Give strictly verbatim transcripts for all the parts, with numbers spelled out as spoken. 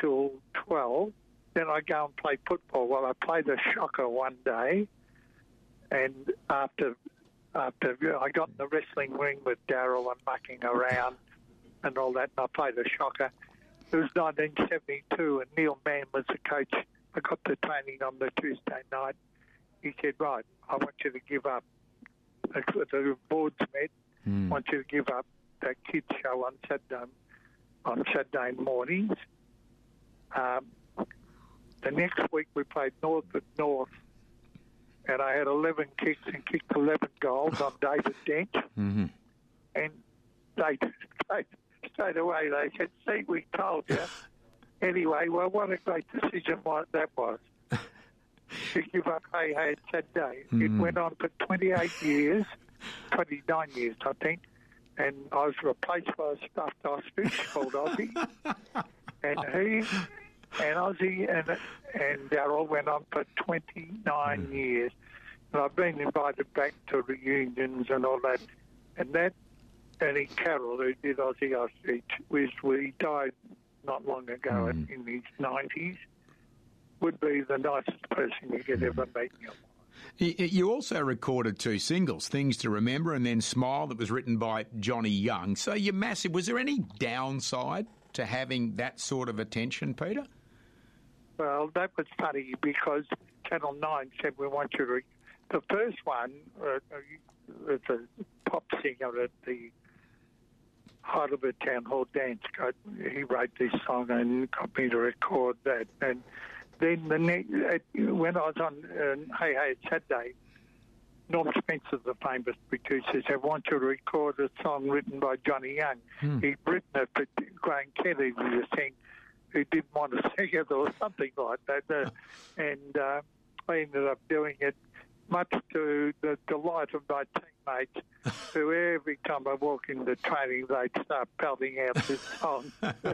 till twelve. Then I go and play football. Well, I played a shocker one day, and after after I got in the wrestling ring with Darryl and mucking around and all that, and I played a shocker. It was nineteen seventy-two, and Neil Mann was the coach. I got the training on the Tuesday night. He said, right, I want you to give up. The boards met. Mm. I want you to give up that kids show on Saturday, on Saturday mornings. Um, the next week we played North at North, and I had eleven kicks and kicked eleven goals on David Dent. Mm-hmm. And they, they straight away they said, see, we told you. Anyway, well, what a great decision that was. To give up Hey Hey Saturday. Mm. It went on for twenty-eight years, twenty-nine years, I think, and I was replaced by a stuffed ostrich called Ozzy, and he and Ozzy and and Darryl went on for twenty-nine mm. years, and I've been invited back to reunions and all that, and that Eddie Carroll, who did Ozzy Ostrich, was he died not long ago mm. in his nineties. Would be the nicest person you could ever meet in your life. You also recorded two singles, Things to Remember and then Smile, that was written by Johnny Young. So you're massive. Was there any downside to having that sort of attention, Peter? Well, that was funny because Channel nine said we want you to... Re- the first one uh, was a pop singer at the Heidelberg Town Hall Dance. He wrote this song and got me to record that. And then the next, when I was on uh, Hey Hey Saturday, Norm Spencer, the famous producer, said, I want you to record a song written by Johnny Young. Hmm. He'd written it for Graham Kennedy, who sang, who didn't want to sing it or something like that. Uh, and uh, I ended up doing it, much to the delight of my teammates, who every time I walk into training, they'd start pelting out this song.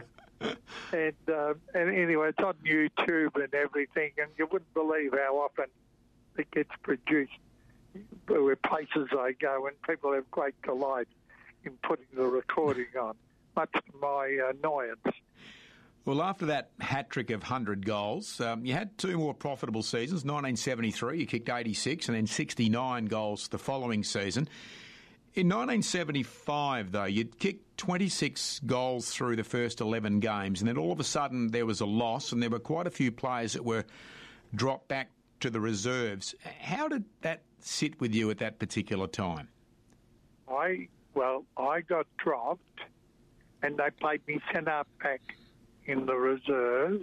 And, uh, and anyway, it's on YouTube and everything, and you wouldn't believe how often it gets produced. There were places I go, and people have great delight in putting the recording on, much to my annoyance. Well, after that hat-trick of one hundred goals, um, you had two more profitable seasons. nineteen seventy-three, you kicked eighty-six, and then sixty-nine goals the following season. In nineteen seventy-five, though, you'd kicked twenty-six goals through the first eleven games, and then all of a sudden there was a loss, and there were quite a few players that were dropped back to the reserves. How did that sit with you at that particular time? I Well, I got dropped, and they played me centre-back in the reserves,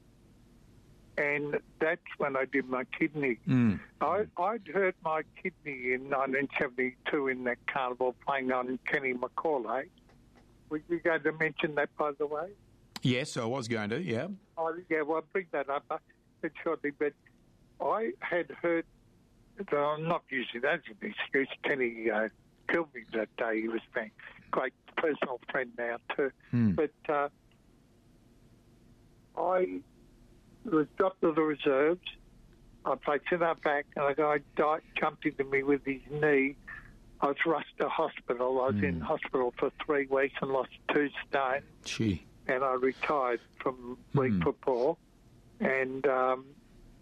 and that's when I did my kidney. Mm. I, I'd hurt my kidney in nineteen seventy-two in that carnival playing on Kenny McCauley. Were you going to mention that, by the way? Yes, I was going to, yeah. Oh, yeah, well, I'll bring that up uh, shortly, but I had hurt, I'm not using that as an excuse, Kenny uh, killed me that day. He was a great personal friend now too. Mm. But uh, I was dropped to the reserves. I played centre back, and a guy died, jumped into me with his knee. I was rushed to hospital. I was mm. in hospital for three weeks and lost two stone. Gee. And I retired from league mm. football, and um,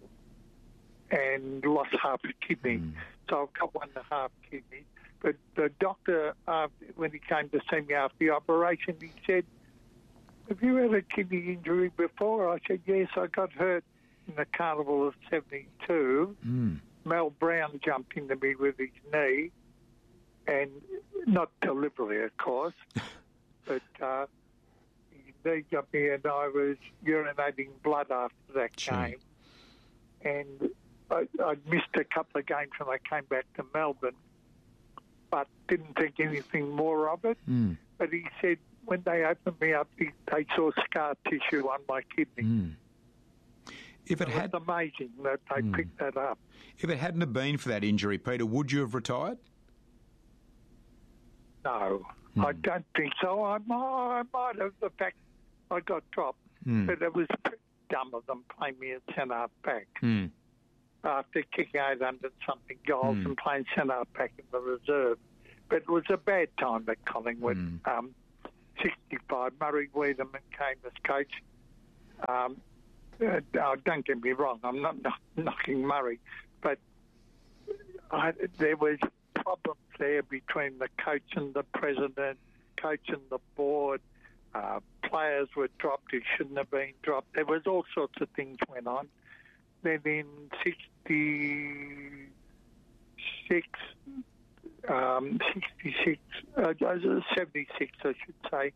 and lost half a kidney. Mm. So I've got one and a half kidney. But the doctor, uh, when he came to see me after the operation, he said, have you had a kidney injury before? I said, yes, I got hurt in the carnival of seventy-two. Mm. Mel Brown jumped into me with his knee, and not deliberately, of course, but uh, his knee got me, and I was urinating blood after that Gee. game. And I, I missed a couple of games when I came back to Melbourne, but didn't think anything more of it. Mm. But he said, when they opened me up, they saw scar tissue on my kidney. Mm. If it, it had, was amazing that they mm. picked that up. If it hadn't have been for that injury, Peter, would you have retired? No, mm. I don't think so. I might, I might have. The fact I got dropped, mm. but it was pretty dumb of them playing me at centre back mm. after kicking eight hundred something goals mm. and playing centre back in the reserve. But it was a bad time at Collingwood. Mm. Um, sixty-five, Murray Wiedemann came as coach, Um, uh, oh, don't get me wrong, I'm not knocking Murray, but I, there was problems there between the coach and the president, coach and the board. Uh, players were dropped who shouldn't have been dropped. There was all sorts of things went on. Then in sixty-six, um, sixty-six, uh, seventy-six, I should say,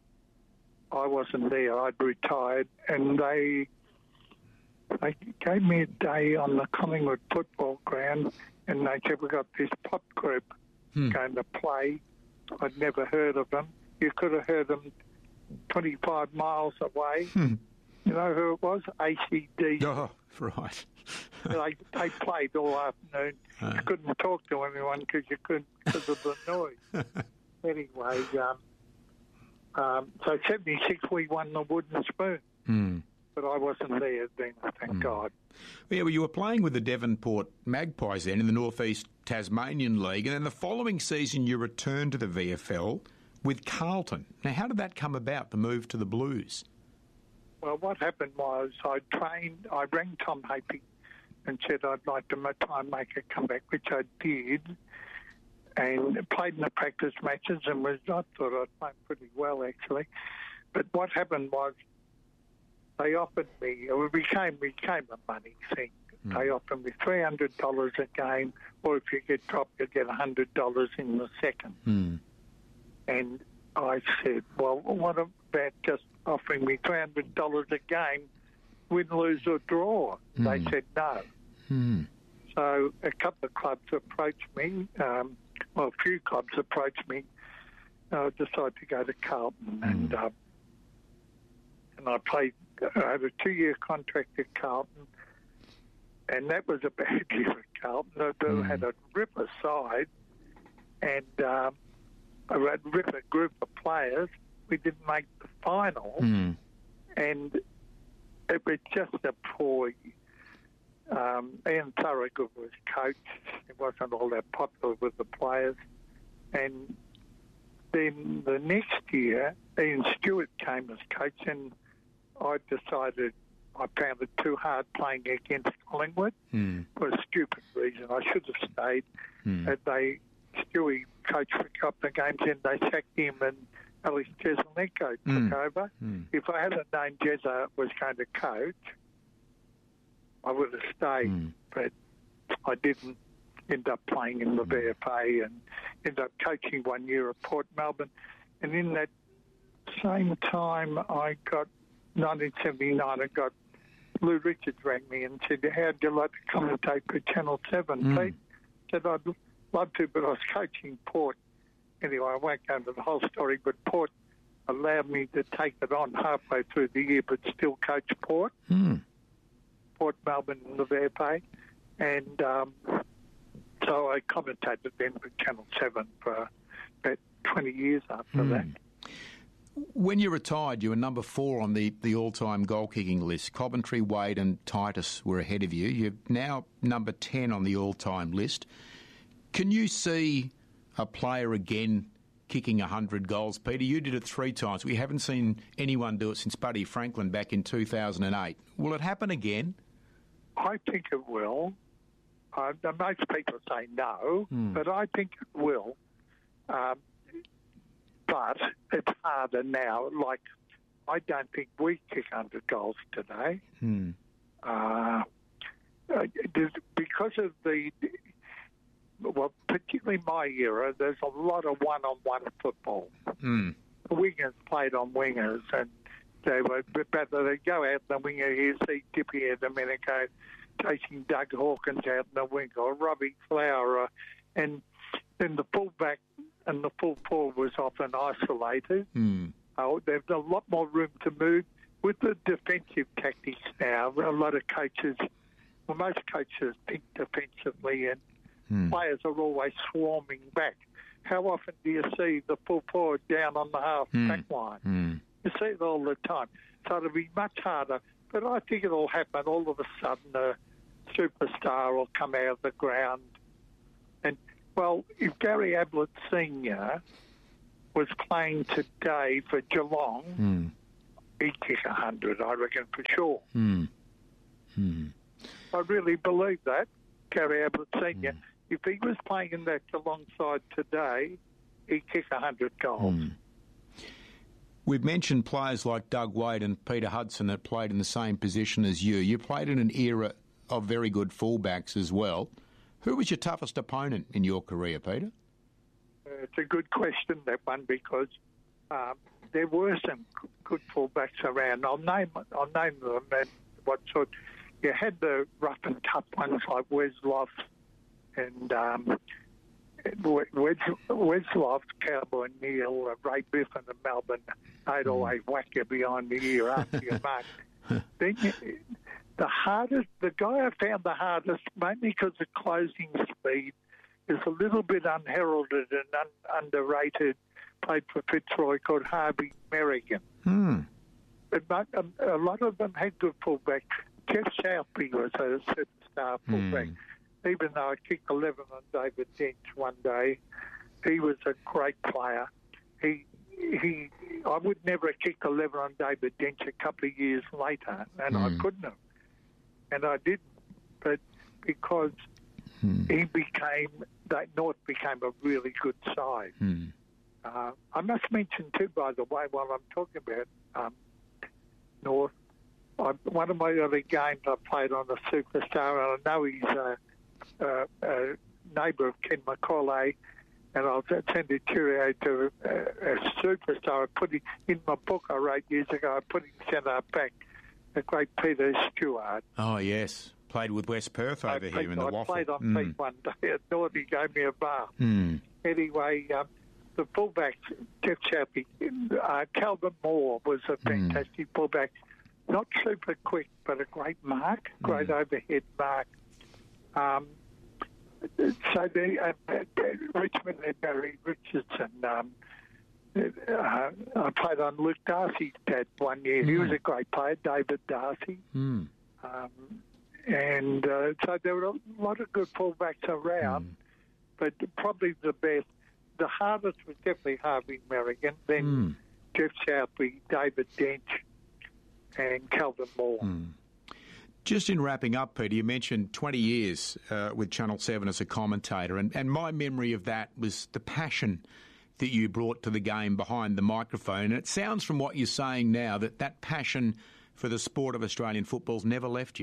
I wasn't there. I'd retired, and they they gave me a day on the Collingwood football ground, and they said, we've got this pop group hmm. going to play. I'd never heard of them. You could have heard them twenty-five miles away. Hmm. You know who it was? A C D. Oh, right. they, they played all afternoon. Uh. You couldn't talk to anyone because you couldn't because of the noise. Anyway, um, um, so seventy-six we won the wooden spoon. Hmm. But I wasn't there then, thank mm. God. Yeah, well, you were playing with the Devonport Magpies then in the North East Tasmanian League, and then the following season you returned to the V F L with Carlton. Now, how did that come about, the move to the Blues? Well, what happened was I trained, I rang Tom Hapey and said I'd like to try and make a comeback, which I did, and played in the practice matches and was, I thought I'd played pretty well, actually. But what happened was, they offered me, it became, became a money thing. Mm. They offered me three hundred dollars a game, or if you get dropped, you'd get one hundred dollars in the second. Mm. And I said, well, what about just offering me three hundred dollars a game, win, lose or draw? Mm. They said no. Mm. So a couple of clubs approached me, um, well, a few clubs approached me. I decided to go to Carlton, mm. and, uh, and I played. I had a two-year contract at Carlton, and that was a bad year at Carlton. I mm. had a ripper side, and um, I had a ripper group of players. We didn't make the final, mm. and it was just a poor year. Um, Ian Thorogood was coach. He wasn't all that popular with the players. And then the next year, Ian Stewart came as coach, and I decided I found it too hard playing against Collingwood mm. for a stupid reason. I should have stayed. Mm. And they, Stewie coached for a couple of games, and they sacked him, and Alex Jesselnenko took mm. over. Mm. If I hadn't known Jezza was going to coach, I would have stayed. Mm. But I didn't end up playing in the V F A and ended up coaching one year at Port Melbourne. And in that same time, I got nineteen seventy-nine, I got Lou Richards rang me and said, how'd you like to commentate for Channel seven, mm. Pete? I said, I'd love to, but I was coaching Port. Anyway, I won't go into the whole story, but Port allowed me to take it on halfway through the year, but still coach Port, mm. Port Melbourne in the V F A. And um, so I commentated then for Channel seven for about twenty years after mm. that. When you retired, you were number four on the, the all-time goal-kicking list. Coventry, Wade and Titus were ahead of you. You're now number ten on the all-time list. Can you see a player again kicking one hundred goals? Peter, you did it three times. We haven't seen anyone do it since Buddy Franklin back in two thousand eight. Will it happen again? I think it will. Uh, most people say no, hmm. but I think it will. Um, But it's harder now. Like, I don't think we kick one hundred goals today. Hmm. Uh, because of the, well, particularly my era, there's a lot of one-on-one football. Hmm. Wingers played on wingers, and they were better. They go out the winger here, see Dippy Domenico chasing Doug Hawkins out in the wing, or Robbie Flower, and then the fullback and the full forward was often isolated. Mm. Uh, there's a lot more room to move. With the defensive tactics now, a lot of coaches, well, most coaches think defensively, and mm. players are always swarming back. How often do you see the full forward down on the half mm. back line? Mm. You see it all the time. So it'll be much harder. But I think it'll happen. All of a sudden, a superstar will come out of the ground. And well, if Gary Ablett Senior was playing today for Geelong, mm. he'd kick one hundred, I reckon, for sure. Hmm. Hmm. I really believe that, Gary Ablett Senior Mm. If he was playing in that alongside today, he'd kick one hundred goals. Mm. We've mentioned players like Doug Wade and Peter Hudson that played in the same position as you. You played in an era of very good fullbacks as well. Who was your toughest opponent in your career, Peter? Uh, it's a good question, that one, because um, there were some good fullbacks around. I'll name I'll name them. And what sort? You had the rough and tough ones like Wes Loft and um, Wes, Wes Loft, Cowboy Neal, uh, Ray Biffin of Melbourne. They'd always whack you behind the ear after you mark. Then you, the hardest, the guy I found the hardest, mainly because the closing speed is a little bit unheralded and un, underrated. Played for Fitzroy, called Harvey Merrigan. Hmm. But um, a lot of them had good fullback. Jeff Southby was a superstar fullback. Mm. Even though I kicked eleven on David Dench one day, he was a great player. He, he, I would never have kicked eleven on David Dench a couple of years later, and mm. I couldn't have, and I didn't. But because mm. he became, that North became a really good side. Mm. Uh, I must mention too, by the way, while I'm talking about um, North. I, one of my early games I played on a superstar, and I know he's a, a, a neighbour of Ken McCauley, and I'll send a cheerio to a, a superstar. I put him in my book I wrote years ago. I put him centre back, the great Peter Stewart. Oh yes, played with West Perth over I here in the I Waffle. I played on mm. feet one day at North. He gave me a bar. Mm. Anyway. Um, The fullback, Jeff Chappie, uh, Calvin Moore was a fantastic mm. fullback. Not super quick, but a great mark, great mm. overhead mark. Um, so the, uh, uh, Richmond and Barry Richardson. Um, uh, I played on Luke Darcy's dad one year. Mm. He was a great player, David Darcy. Mm. Um, and uh, so there were a lot of good fullbacks around, mm. but probably the best. The hardest was definitely Harvey Merrigan, then mm. Jeff Southby, David Dench, and Calvin Moore. Mm. Just in wrapping up, Peter, you mentioned twenty years uh, with Channel seven as a commentator, and, and my memory of that was the passion that you brought to the game behind the microphone. And it sounds from what you're saying now that that passion for the sport of Australian football's never left you.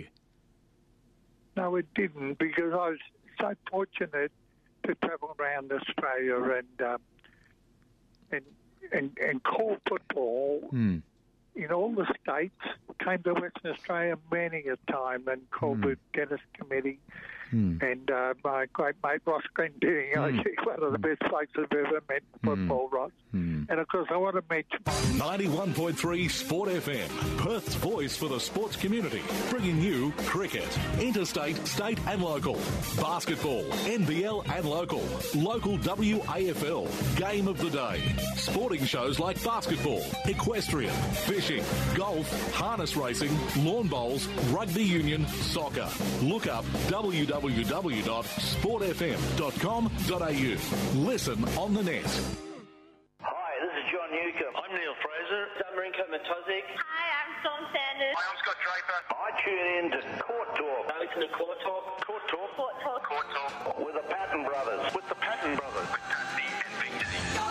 No, it didn't, because I was so fortunate to travel around Australia and um, and, and and call football mm. in all the states. Came to Western Australia many a time and called mm. the Dennis Committee. Mm. And uh, my great mate Ross Glendinning, mm. he's one of the best blokes I've ever met in football, mm. Ross. Mm. And of course, I want to mention ninety-one point three Sport F M, Perth's voice for the sports community, bringing you cricket, interstate, state and local, basketball, N B L and local, local W A F L, game of the day, sporting shows like basketball, equestrian, fishing, golf, harness racing, lawn bowls, rugby union, soccer. Look up w w w dot sport f m dot com dot a u. Listen on the net. Hi, this is John Newcomb. I'm Neil Fraser. I'm Marinko Matozic. Hi, I'm Storm Sanders. Hi, I'm Scott Draper. I tune in to Court Talk. I listen to Court Talk. Court Talk. Court Talk. Court Talk. With the Patton Brothers. With the Patton Brothers. With Tassie and Victor.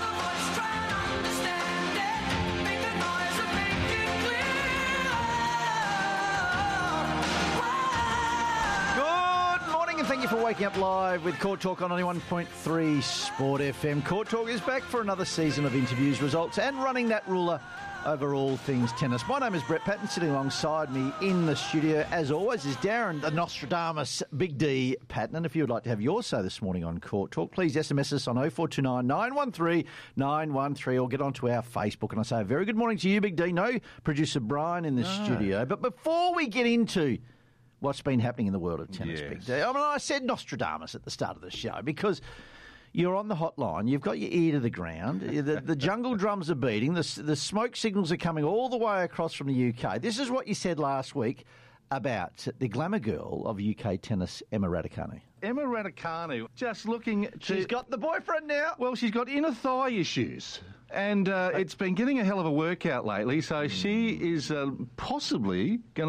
Thank you for waking up live with Court Talk on ninety-one point three Sport F M. Court Talk is back for another season of interviews, results and running that ruler over all things tennis. My name is Brett Patton. Sitting alongside me in the studio, as always, is Darren, the Nostradamus, Big D Patton. And if you would like to have your say this morning on Court Talk, please S M S us on oh four two nine, nine one three, nine one three or get onto our Facebook. And I say a very good morning to you, Big D. No producer Brian in the no. studio. But before we get into what's been happening in the world of tennis, yes. Big D. I mean, I said Nostradamus at the start of the show because you're on the hotline, you've got your ear to the ground, the, the jungle drums are beating, the, the smoke signals are coming all the way across from the U K. This is what you said last week about the glamour girl of U K tennis, Emma Raducanu. Emma Raducanu, just looking to... She's got the boyfriend now. Well, she's got inner thigh issues. And uh, it's been getting a hell of a workout lately, so she is uh, possibly going to